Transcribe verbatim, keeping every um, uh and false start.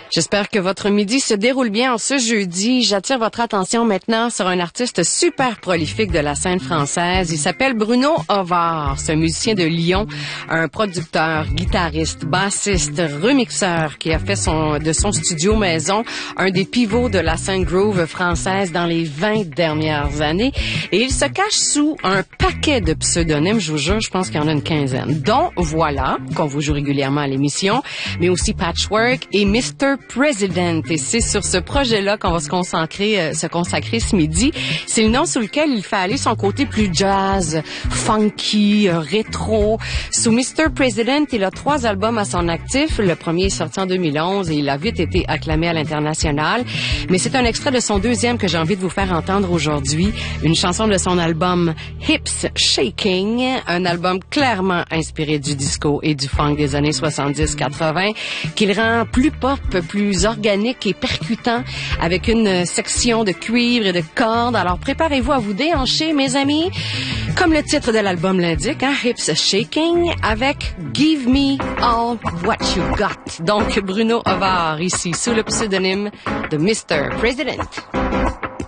J'espère que votre midi se déroule bien en ce jeudi. J'attire votre attention maintenant sur un artiste super prolifique de la scène française. Il s'appelle Bruno Ovart. C'est un musicien de Lyon, un producteur, guitariste, bassiste, remixeur qui a fait son, de son studio maison un des pivots de la scène groove française dans les vingt dernières années. Et il se cache sous un paquet de pseudonymes, je vous jure, je pense qu'il y en a une quinzaine, dont Voilà, qu'on vous joue régulièrement à l'émission, mais aussi Patchwork et mister President. Et c'est sur ce projet-là qu'on va se consacrer, euh, se consacrer ce midi. C'est le nom sous lequel il fait aller son côté plus jazz, funky, euh, rétro. Sous mister President, il a trois albums à son actif. Le premier est sorti en deux mille onze et il a vite été acclamé à l'international. Mais c'est un extrait de son deuxième que j'ai envie de vous faire entendre aujourd'hui. Une chanson de son album Hips Shaking, un album clairement inspiré du disco et du funk des années soixante-dix quatre-vingt, qu'il rend plus pop, plus organique et percutant, avec une section de cuivre et de cordes. Alors préparez-vous à vous déhancher, mes amis, comme le titre de l'album l'indique, hein, Hips Shaking, avec Give Me All What You Got. Donc Bruno Ovart ici sous le pseudonyme de mister President.